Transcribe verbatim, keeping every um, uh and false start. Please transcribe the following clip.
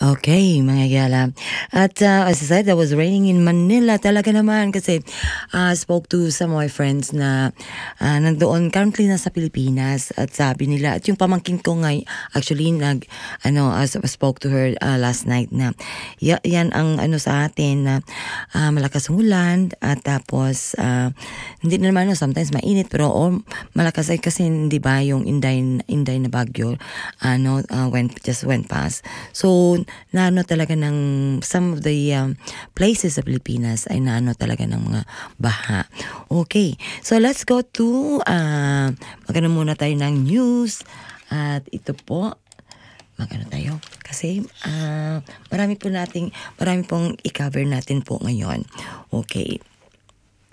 Okay, mga gala. At uh, as I said, it was raining in Manila talaga naman kasi uh, spoke to some of my friends na uh, nandoon currently nasa Pilipinas at sabi nila at yung pamangkin ko ngay actually nag ano as I spoke to her uh, last night na y- yan ang ano sa atin na uh, malakas ang ulan at tapos uh, hindi na naman no, sometimes mainit pero oh, malakas ay kasi hindi ba yung Inday Inday na bagyo ano uh, went just went past. So naano talaga ng some of the um, places sa Pilipinas ay naano talaga ng mga baha. Okay, so let's go to uh, magano muna tayo ng news at ito po magano tayo kasi uh, marami po nating marami pong i-cover natin po ngayon. Okay.